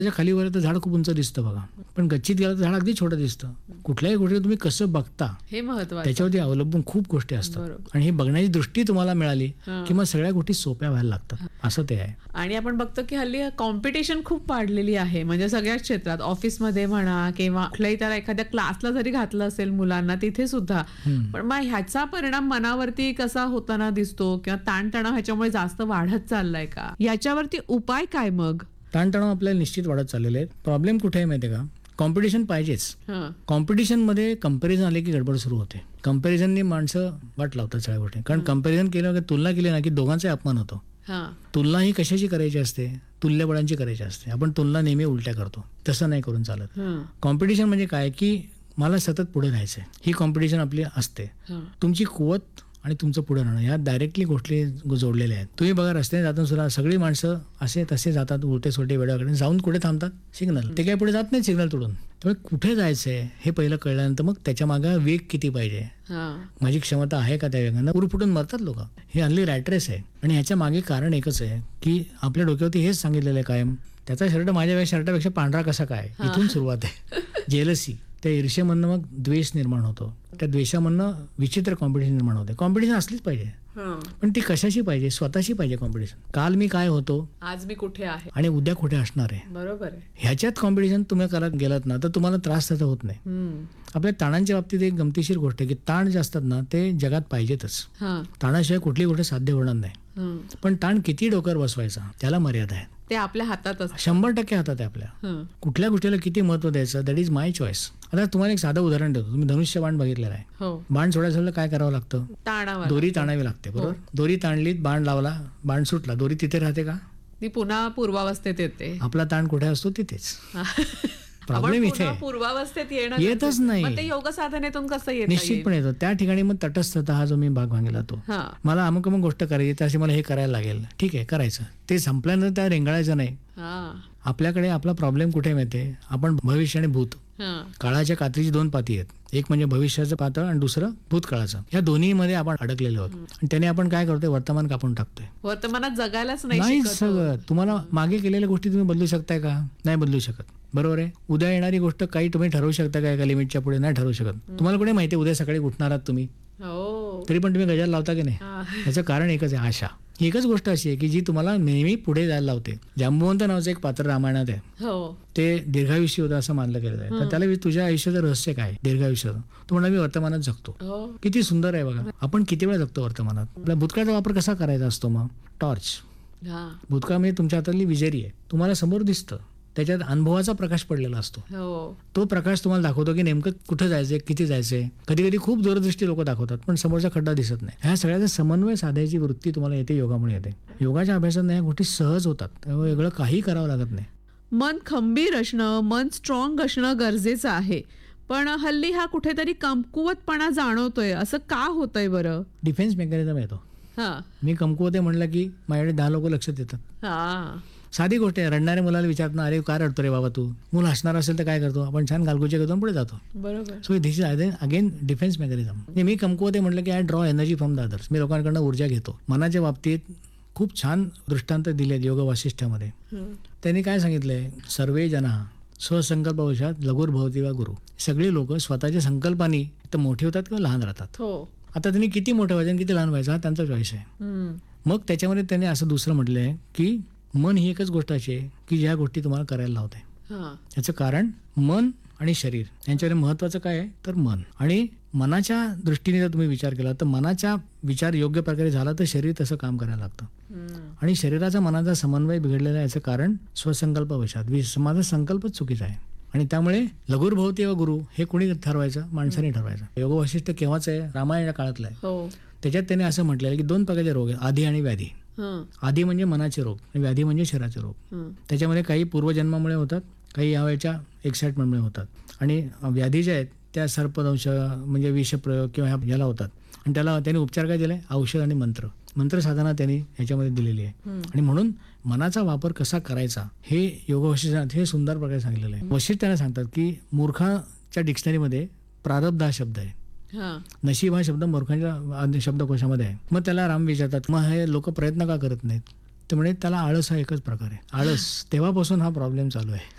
त्याच्या खाली वर तर झाड खूप उंच दिसतं बघा, पण गच्चीत गेलं तर झाड अगदी छोटं दिसतं. कुठल्याही गोष्टी तुम्ही कसं बघता हे महत्वाचं. त्याच्यावरती अवलंबून खूप गोष्टी असतात. बरोबर. आणि ही बघण्याची दृष्टी तुम्हाला मिळाली हां. की मग सगळ्या गोष्टी सोप्या व्हायला लागतात. असं ते आहे. आणि आपण बघतो की हल्ली कॉम्पिटिशन खूप वाढलेली आहे, म्हणजे सगळ्याच क्षेत्रात, ऑफिसमध्ये म्हणा किंवा कुठल्याही त्याला एखाद्या क्लासला जरी घातलं असेल मुलांना तिथे सुद्धा. पण मग ह्याचा परिणाम मनावरती कसा होताना दिसतो किंवा ताणतणाव ह्याच्यामुळे जास्त वाढत चाललाय का, याच्यावरती उपाय काय मग? ताणतणाव आपल्याला निश्चित वाढत चाललेले आहेत. प्रॉब्लेम कुठे आहे माहिती आहे का, कॉम्पिटिशन पाहिजेच. हं. कॉम्पिटिशनमध्ये कंपॅरिझन आले की गडबड सुरू होते. कंपॅरिझननी माणसं वाट लावतात सगळ्या गोष्टी. कारण कंपॅरिझन केलं की तुलना केली ना की दोघांचाही अपमान होतो. हां. तुलना ही कशाची करायची असते, तुल्यबळांची करायची असते. आपण तुलना नेहमी उलट्या करतो, तसं नाही करून चालत. हं. कॉम्पिटिशन म्हणजे काय की मला सतत पुढे राहायचंय, ही कॉम्पिटिशन आपली असते. हं. तुमची कुवत आणि तुमचं पुढे राहणं ह्या डायरेक्टली गोष्टी जोडलेल्या आहेत. तुम्ही बघा रस्त्याने जाताना सुद्धा सगळी माणसं असे तसे जातात, उलटे सोटे वेळाकडे जाऊन कुठे थांबतात, सिग्नल. ते काही पुढे जात नाही सिग्नल तोडून. त्यामुळे कुठे जायचंय हे पहिलं कळल्यानंतर मग त्याच्या मागे वेग किती पाहिजे, हां. माझी क्षमता आहे का त्या वेगानं, उरफुटून मरतात लोक. हे हल्ली रॅट रेस आहे. आणि ह्याच्या मागे कारण एकच आहे की आपल्या डोक्यावरती हेच सांगितलेलं आहे कायम, त्याचा शर्ट माझ्या शर्टापेक्षा पांढरा कसा काय, इथून सुरुवात आहे. जेलसी, त्या ईर्ष्येमधनं मग द्वेष निर्माण होतो. त्या द्वेषामधनं विचित्र कॉम्पिटिशन निर्माण होते. कॉम्पिटिशन असलीच पाहिजे, हं. पण ती कशाशी पाहिजे, स्वतःशी पाहिजे कॉम्पिटिशन. काल मी काय होतो आज मी कुठे आहे. आणि उद्या कुठे असणार आहे, बरोबर आहे. ह्याच्यात कॉम्पिटिशन तुम्ही करत गेलात ना तर तुम्हाला त्रास त्याचा होत नाही. हं. आपल्या ताणांच्या बाबतीत एक गमतीशीर गोष्ट आहे की ताण जे असतात ना ते जगात पाहिजेतच. हां. ताणाशिवाय कुठली गोष्ट साध्य होणार नाही. हं. पण ताण किती डोक्यावर बसवायचा त्याला मर्यादा आहे. ते आपल्या हातातच. 100% हातात आहे आपल्या. हं. कुठल्या गोष्टीला किती महत्व द्यायचं, दॅट इज माय चॉईस. आता तुम्हाला एक साधं उदाहरण देतो. तुम्ही धनुष्यबाण बघितलेला आहे. हो. बाण सोडायचं काय करावं लागतं, ताणावर. दोरी ताणावी लागते, बरोबर. दोरी ताणलीत, बाण लावला, बाण सुटला, दोरी तिथे राहते का, ती पुन्हा पूर्वावस्थेत येते. आपला ताण कुठे असतो तिथेच. प्रॉब्लेम आपण इथे पुन्हा पूर्वावस्थेत येणं येतच गरजेचं. नाही. मग ते योग साधनेतून कसं येतं? निश्चितपणे येतो. त्या ठिकाणी मग तटस्थता हा जो मी भाग भांगला तो, हां. मला अमुक अमुक गोष्ट करायची त्यासाठी मला हे करायला लागेल, ठीक आहे करायचं. ते संपल्यानंतर त्या रेंगाळायचं नाही. हां. आपल्याकडे आपला प्रॉब्लेम कुठे माहितीये, आपण भविष्य आणि भूत, हां. काळाच्या कात्रीची दोन पाती आहेत. एक म्हणजे भविष्याचं पातळ आणि दुसरं भूतकाळाचं. या दोन्हीमध्ये आपण अडकलेलो आहोत. आणि त्याने आपण काय करतोय, वर्तमान कापून टाकतोय. वर्तमानात जगायलाच नाही नाही शिकत. सगळं. तुम्हाला मागे केलेल्या गोष्टी तुम्ही बदलू शकताय का, नाही बदलू शकत, बरोबर आहे. उद्या येणारी गोष्ट काही तुम्ही ठरवू शकता का, एका लिमिटच्या पुढे नाही ठरवू शकत. तुम्हाला कुठे माहिती उद्या सकाळी उठणार आहात तुम्ही, हो. तरी पण तुम्ही गजाल लावता की नाही. हां. याचं कारण एकच आहे, आशा. ही एकच गोष्ट अशी आहे की जी तुम्हाला नेहमी पुढे जायला लावते. जांबुवंत नावाचं एक पात्र रामायणात आहे. हो. ते दीर्घायुष्य होतं असं मानलं गेलं आहे. तर त्याला तुझ्या आयुष्याचं रहस्य काय, दीर्घायुष्याचं. तो म्हणा मी वर्तमानात जगतो. हो. किती सुंदर आहे बघा. आपण किती वेळा जगतो वर्तमानात. आपल्या भूतकाळाचा वापर कसा करायचा असतो मग, टॉर्च. हां. भूतकाळ म्हणजे तुमच्या हातातली विजेरी आहे, तुम्हाला समोर दिसतं, त्याच्यात अनुभवाचा प्रकाश पडलेला असतो. हो. तो प्रकाश तुम्हाला दाखवतो की नेमकं कुठं जायचंय, किती जायचंय. कधी कधी खूप दूरदृष्टी लोक दाखवतात पण समोरचा खड्डा दिसत नाही. ह्या सगळ्याचा समन्वय साधायची वृत्ती तुम्हाला येते, योगामुळे येते. योगाच्या अभ्यासात या गोष्टी सहज होतात, त्यामुळे वेगळं काही करावं लागत नाही. मन खंबीर असणं, मन स्ट्रॉंग असणं गरजेचं आहे. पण हल्ली हा कुठेतरी कमकुवतपणा जाणवतोय, असं का होतंय बरं? डिफेन्स मेकॅनिझम येतो. हां. मी कमकुवत आहे म्हणलं की माझ्याकडे 10 लोक लक्ष देतात. हां. साधी गोष्ट आहे. रडणाऱ्या मुलाला विचारणार, अरे का रडतो रे बाबा तू. मूल हसणार असेल तर काय करतो आपण, छान गालगोच्या करतो पुढे जातो. बरोबर. So this is again defence mechanism. मी कमकुवत आहे म्हटलं की I draw energy from the others. मी लोकांकडनं ऊर्जा घेतो. मनाच्या बाबतीत खूप छान दृष्टांत दिले योग वासिष्ठामध्ये. त्यांनी काय सांगितलंय, सर्वे जना स्वसंकल्पवशात लघुर्भवती वा गुरु. सगळी लोक स्वतःच्या संकल्पाने तर मोठी होतात किंवा लहान राहतात. हो. आता त्यांनी किती मोठं व्हायचं आणि किती लहान व्हायचं हा त्यांचा चॉईस आहे. हं. मग त्याच्यामध्ये त्यांनी असं दुसरं म्हटलं आहे की मन ही एकच गोष्ट अशी आहे की ज्या गोष्टी तुम्हाला करायला लावते. हां. याचं कारण मन आणि शरीर यांच्यामध्ये महत्वाचं काय आहे तर मन. आणि मनाच्या दृष्टीने जर तुम्ही विचार केला तर मनाचा विचार योग्य प्रकारे झाला तर शरीर तसं काम करायला लागतं. आणि शरीराचा मनाचा समन्वय बिघडलेला आहे, याचं कारण स्वसंकल्पवशात. माझा संकल्पच चुकीचा आहे. आणि त्यामुळे लघुर्भवती व गुरु हे कोणी ठरवायचं, माणसाने ठरवायचं. योग वशिष्ठ केव्हाच आहे, रामायणाच्या काळातलं आहे. हो. त्याच्यात त्याने असं म्हटलेलं की 2 प्रकारचे रोग आहेत, आधी आणि व्याधी. हं. आधी म्हणजे मनाचे रोग आणि व्याधी म्हणजे शरीराचे रोग. हं. त्याच्यामध्ये काही पूर्वजन्मामुळे होतात, काही यावेळच्या एक्साइटमेंटमुळे होतात. आणि व्याधी ज्या आहेत त्या सर्पदंश म्हणजे विषप्रयोग किंवा ह्याला होतात. आणि त्याला त्यांनी उपचार काय दिलाय, औषध आणि मंत्र साधना त्यांनी ह्याच्यामध्ये दिलेली आहे. आणि म्हणून मनाचा वापर कसा करायचा हे योग वशिष्ठात हे सुंदर प्रकारे सांगितलेलं आहे. वशिष्ठ त्यांना सांगतात की मूर्खाच्या डिक्शनरीमध्ये प्रारब्ध हा शब्द आहे, हां. नशीब हा शब्द मूर्खांच्या शब्दकोशामध्ये आहे. मग त्याला राम विचारतात, मग हे लोक प्रयत्न का करत नाहीत. तर म्हणे त्याला आळस हा एकच प्रकार आहे. आळस तेव्हापासून हा प्रॉब्लेम चालू आहे.